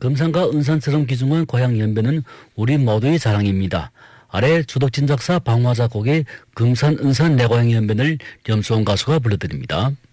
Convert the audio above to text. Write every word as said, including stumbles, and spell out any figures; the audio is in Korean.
금산과 은산처럼 귀중한 고향 연배는 우리 모두의 자랑입니다. 아래 주덕진 작사 방화 작곡의 금산 은산 내 고향 연변을 염수원 가수가 불러드립니다.